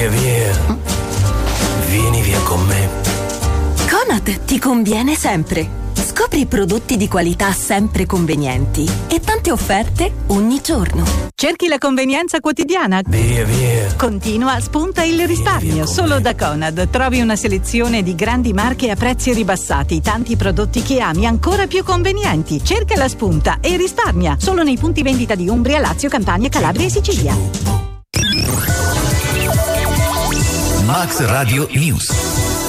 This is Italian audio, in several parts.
Via, vieni via con me. Conad ti conviene sempre. Scopri prodotti di qualità sempre convenienti e tante offerte ogni giorno. Cerchi la convenienza quotidiana? Via. Continua, spunta il risparmio. Solo da Conad trovi una selezione di grandi marche a prezzi ribassati, tanti prodotti che ami ancora più convenienti. Cerca la spunta e risparmia. Solo nei punti vendita di Umbria, Lazio, Campania, Calabria e Sicilia. Max Radio News.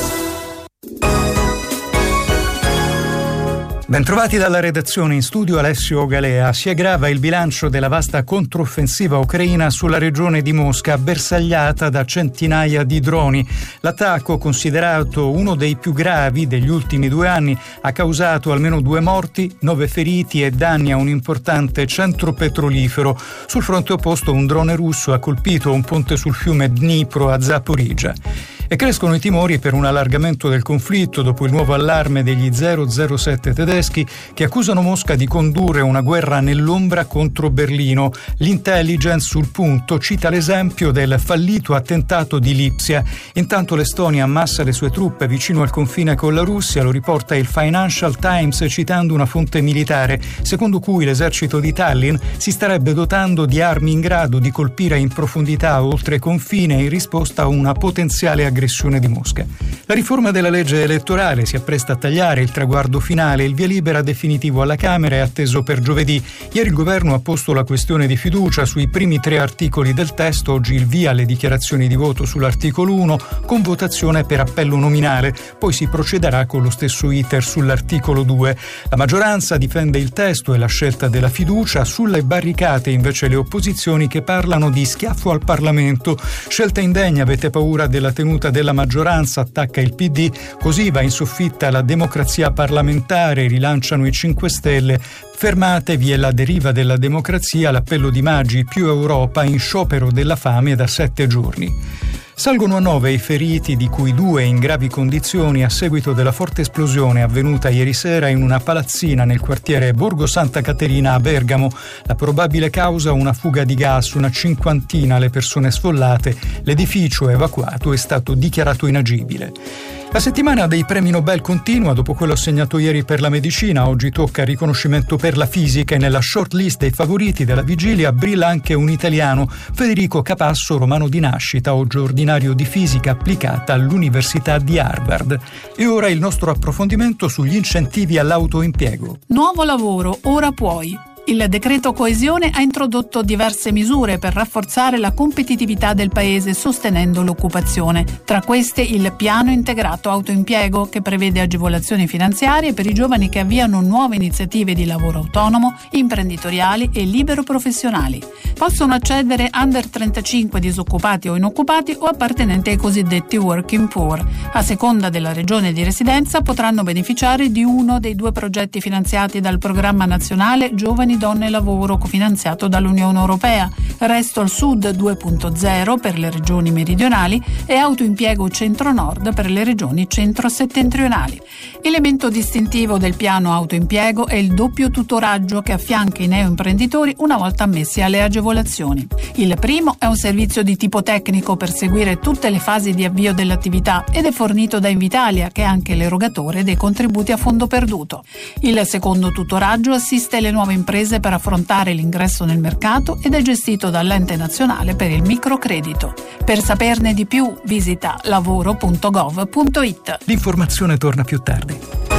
Bentrovati dalla redazione, in studio Alessio Galea. Si aggrava il bilancio della vasta controffensiva ucraina sulla regione di Mosca, bersagliata da centinaia di droni. L'attacco, considerato uno dei più gravi degli ultimi 2 anni, ha causato almeno 2 morti, 9 feriti e danni a un importante centro petrolifero. Sul fronte opposto un drone russo ha colpito un ponte sul fiume Dnipro a Zaporizhzhia. E crescono i timori per un allargamento del conflitto dopo il nuovo allarme degli 007 tedeschi che accusano Mosca di condurre una guerra nell'ombra contro Berlino. L'intelligence sul punto cita l'esempio del fallito attentato di Lipsia. Intanto l'Estonia ammassa le sue truppe vicino al confine con la Russia, lo riporta il Financial Times citando una fonte militare, secondo cui l'esercito di Tallinn si starebbe dotando di armi in grado di colpire in profondità oltre confine in risposta a una potenziale aggressione di Mosca. La riforma della legge elettorale si appresta a tagliare il traguardo finale. Il via libera definitivo alla Camera è atteso per giovedì. Ieri il governo ha posto la questione di fiducia sui primi 3 articoli del testo. Oggi il via alle dichiarazioni di voto sull'articolo 1 con votazione per appello nominale. Poi si procederà con lo stesso iter sull'articolo 2. La maggioranza difende il testo e la scelta della fiducia. Sulle barricate invece le opposizioni che parlano di schiaffo al Parlamento. Scelta indegna, avete paura della tenuta della maggioranza, attacca il PD, così va in soffitta la democrazia parlamentare, rilanciano i 5 Stelle. Fermatevi, è la deriva della democrazia, l'appello di Maggi, più Europa, in sciopero della fame da 7 giorni. Salgono a 9 i feriti, di cui 2 in gravi condizioni a seguito della forte esplosione avvenuta ieri sera in una palazzina nel quartiere Borgo Santa Caterina a Bergamo. La probabile causa una fuga di gas, una 50ina le persone sfollate, l'edificio evacuato è stato dichiarato inagibile. La settimana dei premi Nobel continua, dopo quello assegnato ieri per la medicina, oggi tocca riconoscimento per la fisica e nella short list dei favoriti della vigilia brilla anche un italiano, Federico Capasso, romano di nascita, oggi ordinario di fisica applicata all'Università di Harvard. E ora il nostro approfondimento sugli incentivi all'autoimpiego. Nuovo lavoro, ora puoi. Il decreto coesione ha introdotto diverse misure per rafforzare la competitività del paese sostenendo l'occupazione. Tra queste il piano integrato autoimpiego, che prevede agevolazioni finanziarie per i giovani che avviano nuove iniziative di lavoro autonomo, imprenditoriali e libero professionali. Possono accedere under 35 disoccupati o inoccupati o appartenenti ai cosiddetti working poor. A seconda della regione di residenza potranno beneficiare di uno dei 2 progetti finanziati dal Programma Nazionale Giovani Donne e Lavoro, cofinanziato dall'Unione Europea, Resto al Sud 2.0 per le regioni meridionali e Autoimpiego Centro-Nord per le regioni centro-settentrionali. Elemento distintivo del piano autoimpiego è il doppio tutoraggio che affianca i neoimprenditori una volta ammessi alle agevolazioni. Il primo è un servizio di tipo tecnico per seguire tutte le fasi di avvio dell'attività ed è fornito da Invitalia, che è anche l'erogatore dei contributi a fondo perduto. Il secondo tutoraggio assiste le nuove imprese per affrontare l'ingresso nel mercato ed è gestito dall'Ente Nazionale per il Microcredito. Per saperne di più visita lavoro.gov.it. L'informazione torna più tardi.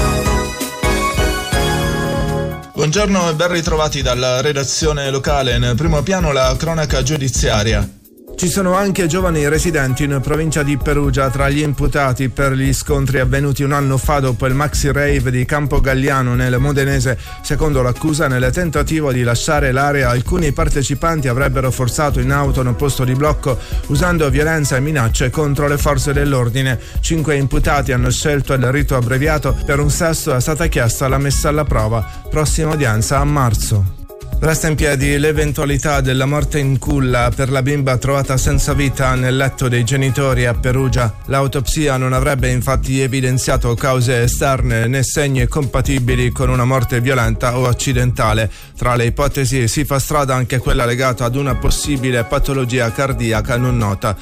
Buongiorno e ben ritrovati dalla redazione locale. In primo piano la cronaca giudiziaria. Ci sono anche giovani residenti in provincia di Perugia tra gli imputati per gli scontri avvenuti un anno fa dopo il maxi rave di Campo Galliano nel Modenese. Secondo l'accusa, nel tentativo di lasciare l'area, alcuni partecipanti avrebbero forzato in auto un posto di blocco usando violenza e minacce contro le forze dell'ordine. 5 imputati hanno scelto il rito abbreviato, per un sesto è stata chiesta la messa alla prova. Prossima udienza a marzo. Resta in piedi l'eventualità della morte in culla per la bimba trovata senza vita nel letto dei genitori a Perugia. L'autopsia non avrebbe infatti evidenziato cause esterne né segni compatibili con una morte violenta o accidentale. Tra le ipotesi si fa strada anche quella legata ad una possibile patologia cardiaca non nota.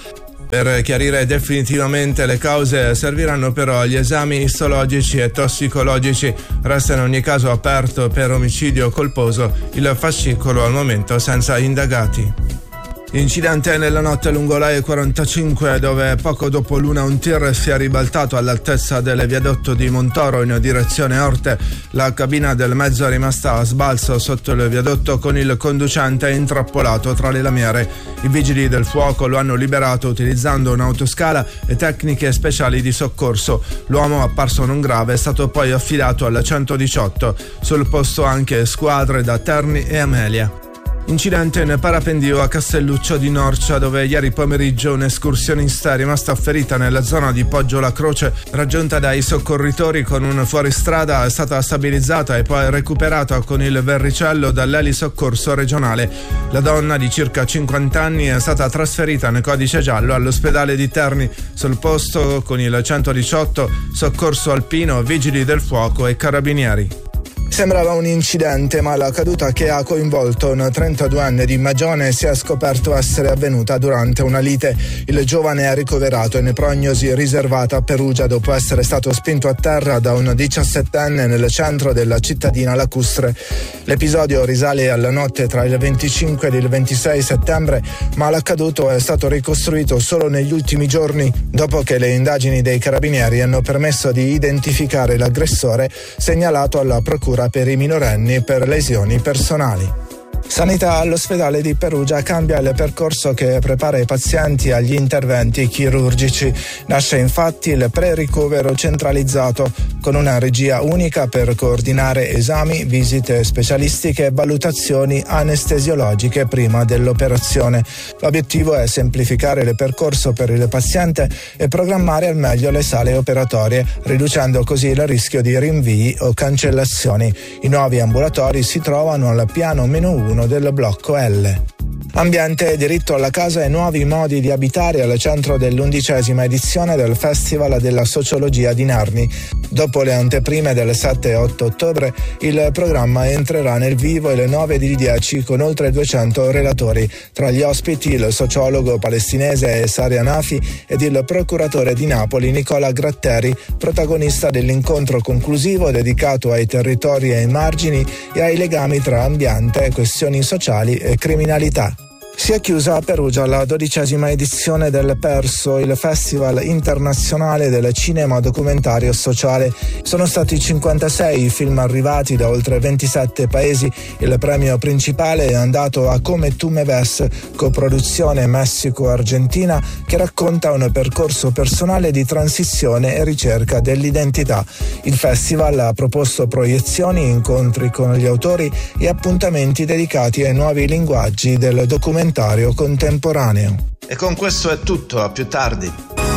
Per chiarire definitivamente le cause serviranno però gli esami istologici e tossicologici. Resta in ogni caso aperto per omicidio colposo il fascicolo, al momento senza indagati. Incidente nella notte lungo la E45, dove poco dopo l'una un tir si è ribaltato all'altezza del viadotto di Montoro in direzione Orte. La cabina del mezzo è rimasta a sbalzo sotto il viadotto con il conducente intrappolato tra le lamiere. I vigili del fuoco lo hanno liberato utilizzando un'autoscala e tecniche speciali di soccorso. L'uomo, apparso non grave, è stato poi affidato al 118. Sul posto anche squadre da Terni e Amelia. Incidente in parapendio a Castelluccio di Norcia, dove ieri pomeriggio un'escursionista è rimasta ferita nella zona di Poggio la Croce. Raggiunta dai soccorritori con un fuoristrada, è stata stabilizzata e poi recuperata con il verricello dall'elisoccorso regionale. La donna di circa 50 anni è stata trasferita nel codice giallo all'ospedale di Terni. Sul posto, con il 118, soccorso alpino, vigili del fuoco e carabinieri. Sembrava un incidente, ma la caduta che ha coinvolto un 32enne di Magione si è scoperto essere avvenuta durante una lite. Il giovane è ricoverato in prognosi riservata a Perugia dopo essere stato spinto a terra da un 17enne nel centro della cittadina lacustre. L'episodio risale alla notte tra il 25 ed il 26 settembre, ma l'accaduto è stato ricostruito solo negli ultimi giorni, dopo che le indagini dei carabinieri hanno permesso di identificare l'aggressore, segnalato alla procura per i minorenni per lesioni personali. Sanità all'ospedale di Perugia cambia il percorso che prepara i pazienti agli interventi chirurgici. Nasce infatti il pre-ricovero centralizzato, con una regia unica per coordinare esami, visite specialistiche e valutazioni anestesiologiche prima dell'operazione. L'obiettivo è semplificare il percorso per il paziente e programmare al meglio le sale operatorie, riducendo così il rischio di rinvii o cancellazioni. I nuovi ambulatori si trovano al piano -1 del blocco L. Ambiente, diritto alla casa e nuovi modi di abitare al centro dell'11ª edizione del Festival della Sociologia di Narni. Dopo le anteprime del 7 e 8 ottobre, il programma entrerà nel vivo alle 9:10 con oltre 200 relatori. Tra gli ospiti il sociologo palestinese Saria Nafi ed il procuratore di Napoli Nicola Gratteri, protagonista dell'incontro conclusivo dedicato ai territori ai margini e ai legami tra ambiente, questioni sociali e criminalità. Si è chiusa a Perugia la 12ª edizione del Perso, il Festival internazionale del cinema documentario sociale. Sono stati 56 i film arrivati da oltre 27 paesi. Il premio principale è andato a Come tu me ves, coproduzione Messico-Argentina, che racconta un percorso personale di transizione e ricerca dell'identità. Il festival ha proposto proiezioni, incontri con gli autori e appuntamenti dedicati ai nuovi linguaggi del documentario contemporaneo. E con questo è tutto, a più tardi.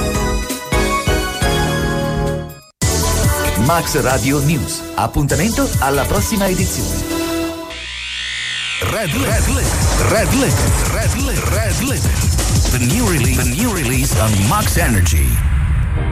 Max Radio News. Appuntamento alla prossima edizione. Red Limit. The new release on Max Energy.